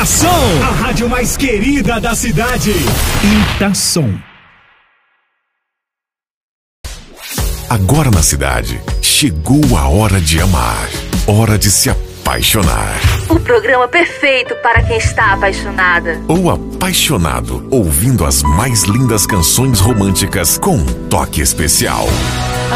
Itação, a rádio mais querida da cidade. Itação. Agora na cidade, chegou a hora de amar, hora de se apaixonar. O programa perfeito para quem está apaixonada. Ou apaixonado, ouvindo as mais lindas canções românticas com um toque especial.